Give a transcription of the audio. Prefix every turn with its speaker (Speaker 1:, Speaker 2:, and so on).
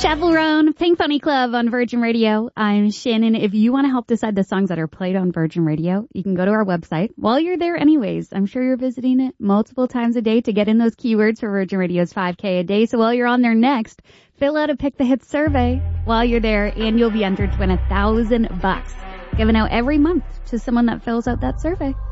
Speaker 1: Chaperone, Pink Pony Club on Virgin Radio. I'm Shannon. If you want to help decide the songs that are played on Virgin Radio, you can go to our website. While you're there anyways, I'm sure you're visiting it multiple times a day to get in ththose keywords for Virgin Radio's 5K a day. So while you're on there next, fill out a Pick the Hits survey while you're there, and you'll be entered to win $1,000 given out every month to someone that fills out that survey.